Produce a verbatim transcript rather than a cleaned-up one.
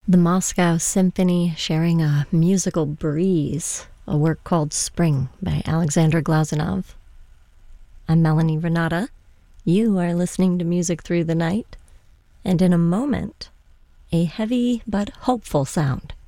The Moscow Symphony sharing a musical breeze, a work called Spring by Alexander Glazunov. I'm Melanie Renata. You are listening to Music Through the Night, and in a moment, a heavy but hopeful sound